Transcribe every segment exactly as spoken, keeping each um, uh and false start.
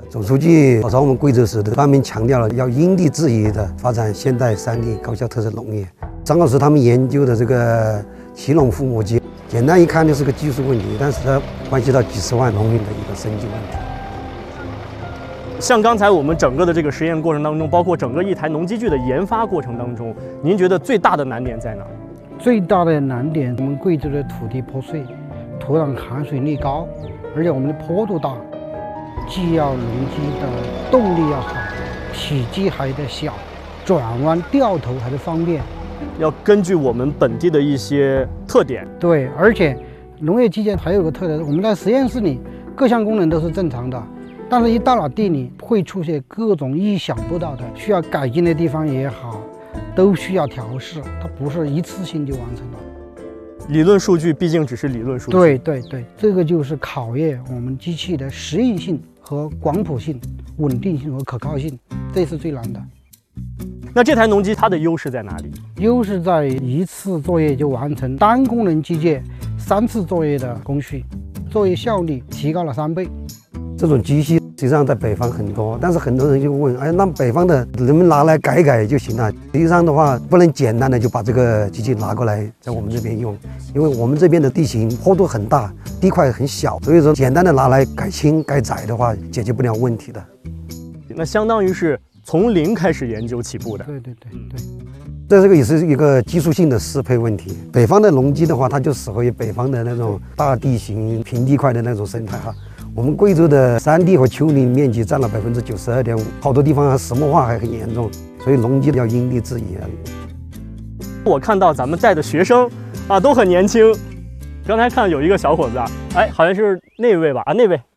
总书记考察我们贵州时的专门强调了要因地制宜的发展现代山地高效特色农业。张老师他们研究的这个奇农覆膜机，简单一看就是个技术问题，但是它关系到几十万农民的一个生计问题。 像刚才我们整个的这个实验过程当中，包括整个一台农机具的研发过程当中，您觉得最大的难点在哪？ 最大的难点，我们贵州的土地坡碎，土壤含水率高，而且我们的坡度大，既要农机的动力要好，体积还得小，转弯掉头还得方便。 要根据我们本地的一些特点。 对，而且农业机械还有个特点，我们在实验室里各项功能都是正常的，但是一到了地里会出现各种意想不到的需要改进的地方也好，都需要调试，它不是一次性就完成了。 理论数据毕竟只是理论数据。 对对对，这个就是考验我们机器的实用性和广谱性、稳定性和可靠性，这是最难的。 那这台农机它的优势在哪里？ 优势在一次作业就完成单功能机械三次作业的工序，作业效率提高了三倍。 这种机器实际上在北方很多，但是很多人就问，哎，那北方的能不能拿来改改就行了？实际上的话，不能简单的就把这个机器拿过来在我们这边用，因为我们这边的地形坡度很大，地块很小，所以说简单的拿来改轻改窄的话，解决不了问题的。 那相当于是从零开始研究起步的。 对对对对。 这这个也是一个技术性的适配问题。北方的农机的话，它就适合于北方的那种大地形、平地块的那种生态哈。我们贵州的山地和丘陵面积占了百分之九十二点五，好多地方还石墨化还很严重，所以农机要因地制宜啊。 我看到咱们在的学生啊都很年轻，刚才看有一个小伙子啊，哎，好像是那位吧？啊，那位。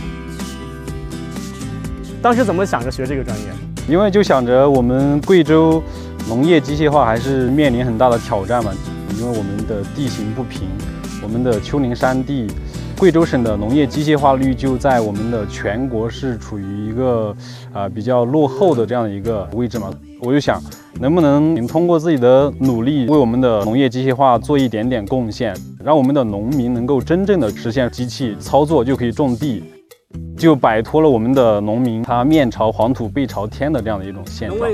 当时怎么想着学这个专业？ 因为就想着我们贵州农业机械化还是面临很大的挑战嘛，因为我们的地形不平，我们的丘陵山地，贵州省的农业机械化率就在我们的全国是处于一个啊、呃、比较落后的这样的一个位置嘛。我就想，能不能通过自己的努力，为我们的农业机械化做一点点贡献，让我们的农民能够真正的实现机器操作就可以种地。就摆脱了我们的农民他面朝黄土背朝天的这样的一种现状。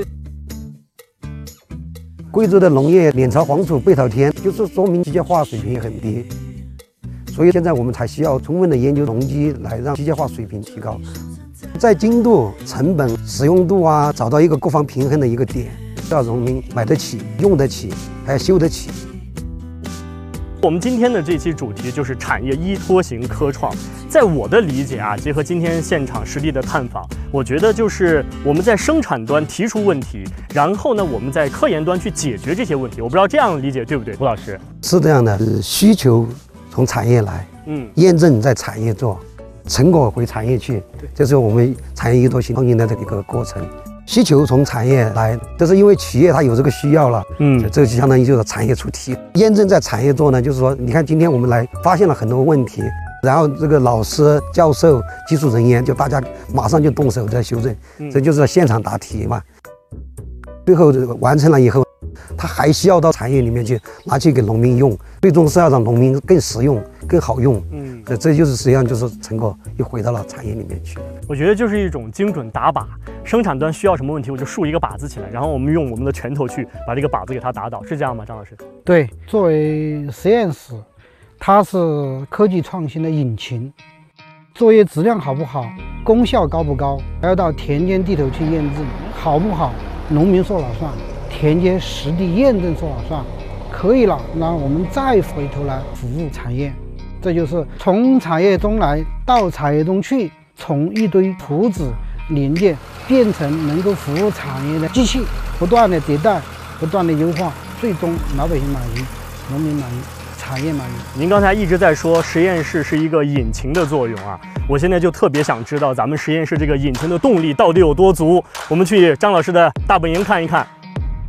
贵州的农业面朝黄土背朝天，就是说明机械化水平很低，所以现在我们才需要充分的研究农机来让机械化水平提高，在精度、成本、使用度啊，找到一个各方平衡的一个点，让农民买得起、用得起，还要修得起。 我们今天的这期主题就是产业依托型科创。在我的理解啊，结合今天现场实地的探访，我觉得就是我们在生产端提出问题，然后呢，我们在科研端去解决这些问题。我不知道这样理解对不对，胡老师？ 是这样的，需求从产业来， 嗯， 验证在产业做，成果回产业去，这是我们产业依托型创新的这个一个过程。需求从产业来，这是因为企业它有这个需要了，嗯，这就相当于就是产业出题。验证在产业做呢，就是说，你看今天我们来发现了很多问题，然后这个老师、教授、技术人员就大家马上就动手在修正，嗯、这就是现场答题嘛。最后完成了以后，他还需要到产业里面去拿去给农民用，最终是要让农民更实用、更好用。嗯，这就是实际上就是成果又回到了产业里面去。 我觉得就是一种精准打靶，生产端需要什么问题，我就竖一个靶子起来，然后我们用我们的拳头去把这个靶子给它打倒，是这样吗，张老师？ 对，作为实验室，它是科技创新的引擎。作业质量好不好，功效高不高，还要到田间地头去验证，好不好，农民说了算。田间实地验证说了算，可以了，那我们再回头来服务产业，这就是从产业中来到产业中去，从一堆图纸零件变成能够服务产业的机器，不断的迭代，不断的优化，最终老百姓满意，农民满意，产业满意。 您刚才一直在说实验室是一个引擎的作用啊，我现在就特别想知道咱们实验室这个引擎的动力到底有多足。我们去张老师的大本营看一看。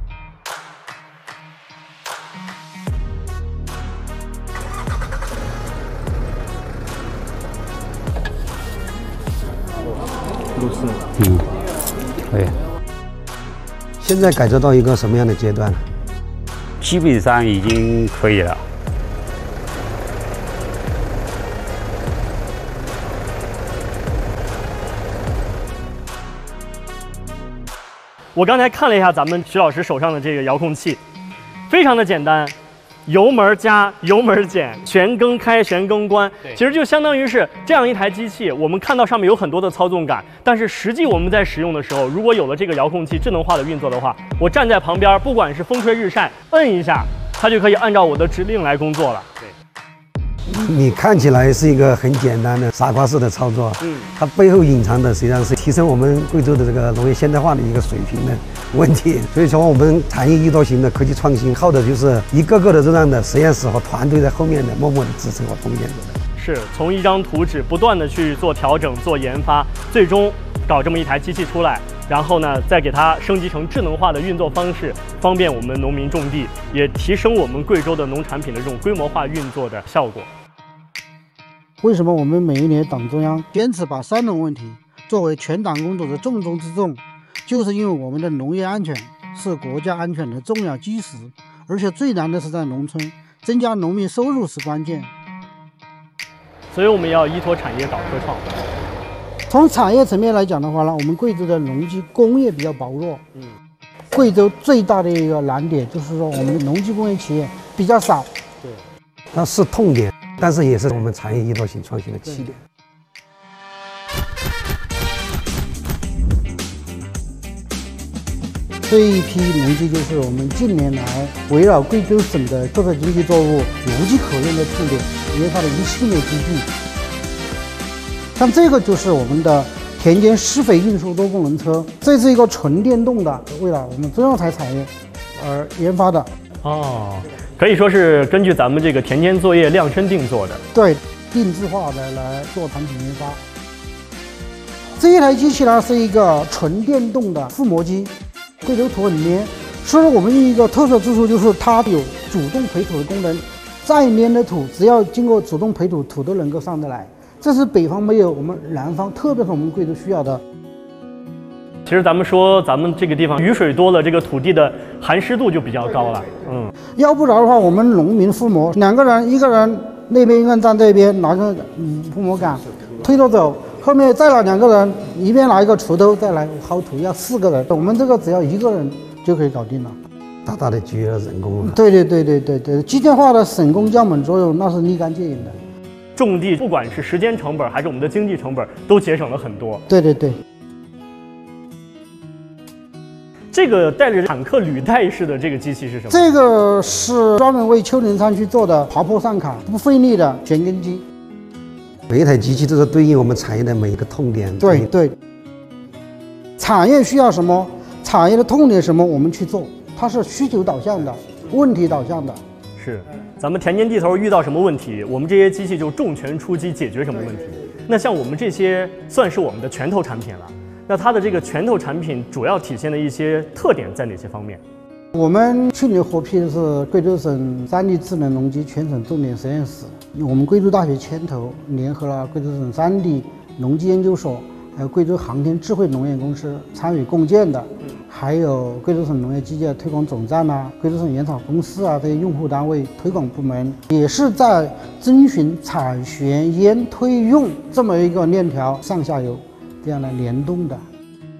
六四， 嗯，可以。现在改造到一个什么样的阶段了？ 基本上已经可以了。 我刚才看了一下咱们徐老师手上的这个遥控器，非常的简单。油门加，油门减，旋更开，旋更关，其实就相当于是这样一台机器。我们看到上面有很多的操纵杆，但是实际我们在使用的时候，如果有了这个遥控器智能化的运作的话，我站在旁边，不管是风吹日晒，摁一下，它就可以按照我的指令来工作了。对。 你看起来是一个很简单的傻瓜式的操作，嗯，它背后隐藏的实际上是提升我们贵州的这个农业现代化的一个水平的问题。所以说，我们产业依托型的科技创新，靠的就是一个个的这样的实验室和团队在后面的默默的支撑和贡献着的。 是从一张图纸不断的去做调整、做研发，最终搞这么一台机器出来，然后呢，再给它升级成智能化的运作方式，方便我们农民种地，也提升我们贵州的农产品的这种规模化运作的效果。 为什么我们每一年党中央坚持把三农问题作为全党工作的重中之重，就是因为我们的农业安全是国家安全的重要基石，而且最难的是在农村增加农民收入是关键。 所以我们要依托产业搞科创。 从产业层面来讲的话呢，我们贵州的农机工业比较薄弱。嗯，贵州最大的一个难点就是说我们的农机工业企业比较少。 对， 那是痛点。但是也是我们产业依托型创新的起点。 这一批农机就是我们近年来围绕贵州省的特色经济作物无机可用的特点研发的一系列机具。像这个就是我们的田间施肥运输多功能车，这是一个纯电动的，为了我们中药材产业而研发的。 哦。可以说是根据咱们这个田间作业量身定做的， 对，定制化的来做产品研发。这一台机器呢是一个纯电动的覆膜机，贵州土很黏，所以说我们一个特色之处就是它有主动培土的功能，再黏的土只要经过主动培土，土都能够上得来，这是北方没有，我们南方，特别是我们贵州需要的。 其实咱们说，咱们这个地方雨水多了，这个土地的含湿度就比较高了。嗯， 要不然的话，我们农民覆膜，两个人，一个人那边一个人站这边，拿个嗯覆膜杆推着走，后面再来两个人，一边拿一个锄头再来薅土，要四个人。我们这个只要一个人就可以搞定了， 大大的节约了人工了。 对对对对对对，机械化的省工降本作用那是立竿见影的。 种地不管是时间成本还是我们的经济成本，都节省了很多。 对对对。 这个带着坦克履带式的这个机器是什么？ 这个是专门为丘陵山去做的爬坡上坎不费力的旋耕机。 每一台机器都是对应我们产业的每一个痛点。 对对，产业需要什么，产业的痛点什么，我们去做，它是需求导向的，问题导向的。 是，咱们田间地头遇到什么问题，我们这些机器就重拳出击解决什么问题。那像我们这些算是我们的拳头产品了。那它的这个拳头产品主要体现的一些特点在哪些方面？ 我们去年获批的是贵州省三 D 智能农机全省重点实验室，我们贵州大学牵头，联合了贵州省三 D 农机研究所，还有贵州航天智慧农业公司参与共建的，还有贵州省农业机械推广总站啊、贵州省烟草公司啊这些用户单位、推广部门，也是在遵循采旋烟推用这么一个链条上下游这样的联动的。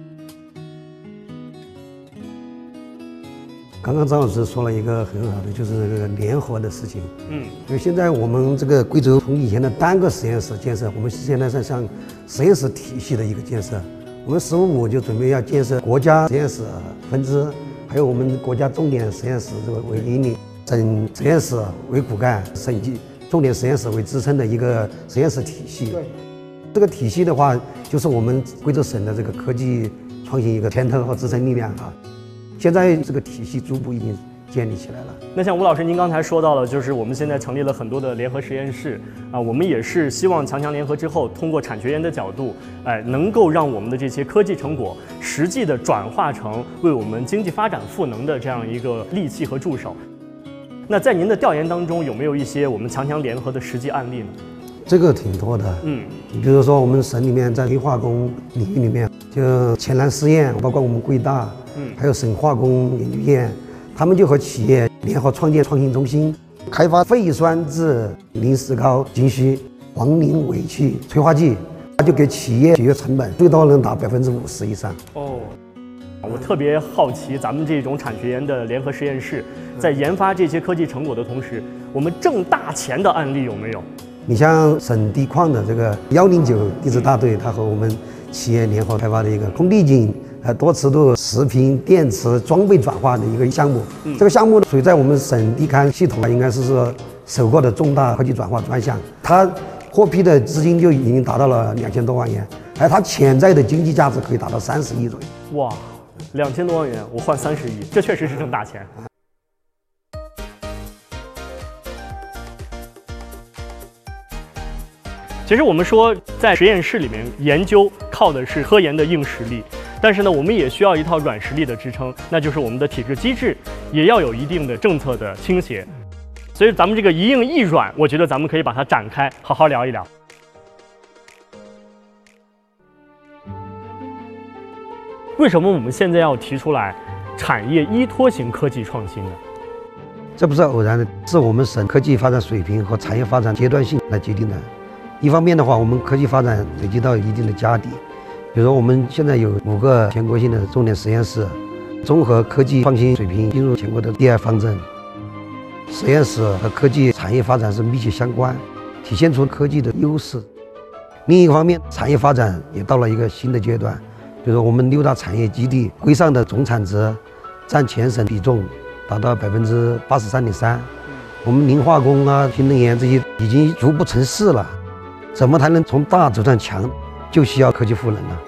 刚刚张老师说了一个很好的，就是这个联合的事情。嗯，因为现在我们这个贵州从以前的单个实验室建设，我们现在是像实验室体系的一个建设。我们“十五五”就准备要建设国家实验室分支，还有我们国家重点实验室这个为引领，省实验室为骨干，省级重点实验室为支撑的一个实验室体系。对，这个体系的话，就是我们贵州省的这个科技创新一个拳头和支撑力量啊。现在这个体系逐步已经建立起来了。 那像吴老师您刚才说到了，就是我们现在成立了很多的联合实验室啊，我们也是希望强强联合之后，通过产学研的角度，哎，能够让我们的这些科技成果实际的转化成为我们经济发展赋能的这样一个利器和助手。那在您的调研当中，有没有一些我们强强联合的实际案例呢？ 这个挺多的，嗯，你比如说我们省里面在黑化工领域里面，就黔南试验，包括我们贵大，嗯，还有省化工研究院，他们就和企业联合创建创新中心，开发废酸质磷石膏精须、黄磷尾气催化剂，它就给企业节约成本，最多能达百分之五十以上。哦， 我特别好奇，咱们这种产学研的联合实验室，在研发这些科技成果的同时，我们挣大钱的案例有没有？ 你像省地矿的这个幺零九地质大队，它和我们企业联合开发的一个空地井呃多磁度时频电池装备转化的一个项目。嗯、这个项目属于在我们省地勘系统啊，应该是说首个的重大科技转化专项。它获批的资金就已经达到了两千多万元，而它潜在的经济价值可以达到三十亿左右。 哇！两千多万元，我换三十亿，这确实是挣大钱。其实我们说，在实验室里面研究靠的是科研的硬实力，但是呢，我们也需要一套软实力的支撑，那就是我们的体制机制也要有一定的政策的倾斜。所以咱们这个一硬一软，我觉得咱们可以把它展开，好好聊一聊。为什么我们现在要提出来产业依托型科技创新呢？ 这不是偶然的，是我们省科技发展水平和产业发展阶段性来决定的。一方面的话，我们科技发展累积到一定的家底，比如说我们现在有五个全国性的重点实验室，综合科技创新水平进入全国的第二方阵。实验室和科技产业发展是密切相关，体现出科技的优势。另一方面，产业发展也到了一个新的阶段。比如说，我们六大产业基地规上的总产值占全省比重达到百分之八十三点三，我们磷化工啊、新能源这些已经逐步成事了。怎么才能从大走向强，就需要科技赋能了。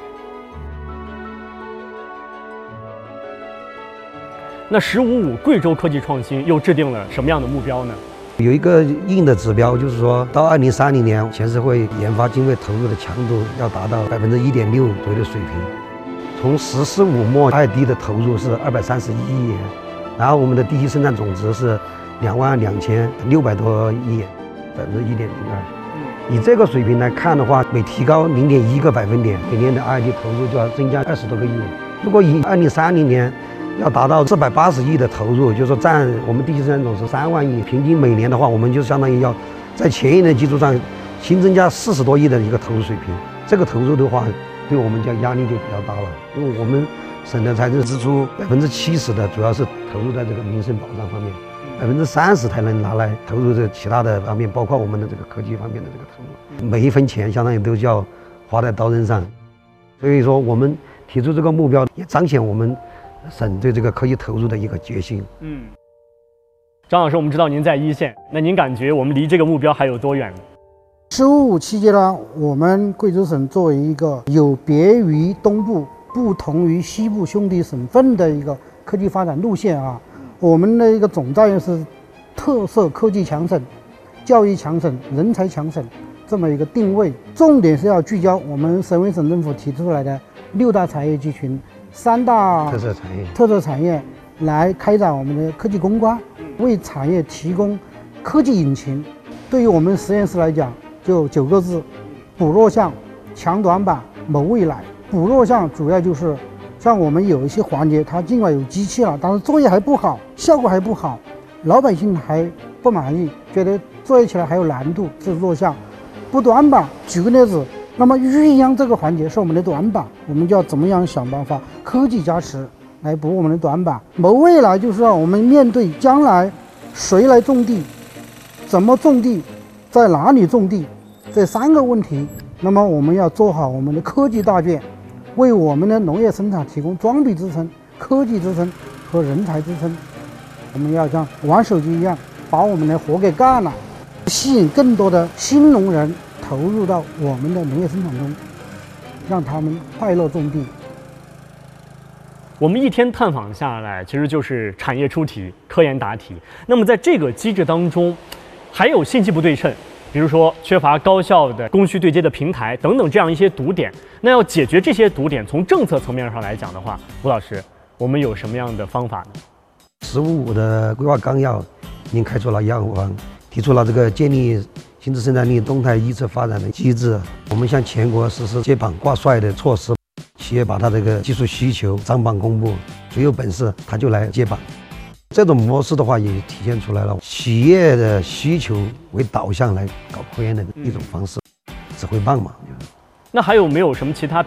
那“十五五”贵州科技创新又制定了什么样的目标呢？ 有一个硬的指标，就是说到二零三零年，全社会研发经费投入的强度要达到百分之一点六左右的水平。从“十四五”末二 D 的投入是二百三十一亿元，然后我们的第一生产总值是两万两千六百多亿元，百分之一点零二。以这个水平来看的话，每提高零点一个百分点，每年的 R and D 投入就要增加二十多个亿。如果以二零三零年要达到四百八十亿的投入，就是说占我们第一生产总值三万亿，平均每年的话，我们就相当于要在前一年基础上新增加四十多亿的一个投入水平。这个投入的话，对我们讲压力就比较大了，因为我们省的财政支出百分之七十的主要是投入在这个民生保障方面。百分之三十才能拿来投入这其他的方面，包括我们的这个科技方面的这个投入，每一分钱相当于都要花在刀刃上。所以说，我们提出这个目标，也彰显我们省对这个科技投入的一个决心。 嗯，张老师，我们知道您在一线，那您感觉我们离这个目标还有多远呢？ 十五五期间呢，我们贵州省作为一个有别于东部、不同于西部兄弟省份的一个科技发展路线啊。我们的一个总战略是特色科技强省、教育强省、人才强省这么一个定位，重点是要聚焦我们省委省政府提出来的六大产业集群、三大特色产业、 特色产业来开展我们的科技攻关，为产业提供科技引擎。对于我们实验室来讲，就九个字：补弱项、强短板、谋未来。补弱项主要就是像我们有一些环节，它尽管有机器了，但是作业还不好，效果还不好，老百姓还不满意，觉得作业起来还有难度，这是弱项。补短板，举个例子，那么运营这个环节是我们的短板，我们就要怎么样想办法科技加持来补我们的短板。谋未来就是让我们面对将来谁来种地，怎么种地，在哪里种地这三个问题，那么我们要做好我们的科技大卷，为我们的农业生产提供装备支撑、科技支撑和人才支撑。我们要像玩手机一样，把我们的活给干了，吸引更多的新农人投入到我们的农业生产中，让他们快乐种地。 我们一天探访下来，其实就是产业出题、科研答题。那么在这个机制当中，还有信息不对称，比如说缺乏高效的供需对接的平台等等这样一些堵点。那要解决这些堵点，从政策层面上来讲的话，吴老师，我们有什么样的方法呢？ 十五五的规划纲要已经开出了样方，提出了这个建立新质生产力动态预测发展的机制。我们向全国实施接榜挂帅的措施，企业把它这个技术需求张榜公布，谁有本事他就来接榜。这种模式的话，也体现出来了企业的需求为导向来搞科研的一种方式，指挥棒嘛。 那还有没有什么其他